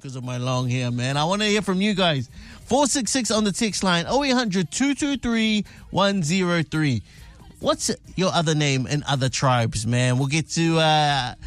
because of my long hair, man. I want to hear from you guys. 466 on the text line, 0800 223 103. What's your other name in other tribes, man? We'll get to